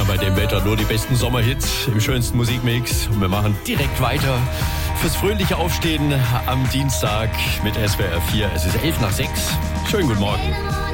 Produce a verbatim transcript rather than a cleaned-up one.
bei dem Wetter nur die besten Sommerhits im schönsten Musikmix. Und wir machen direkt weiter fürs fröhliche Aufstehen am Dienstag mit S W R vier. Es ist elf nach sechs. Schönen guten Morgen.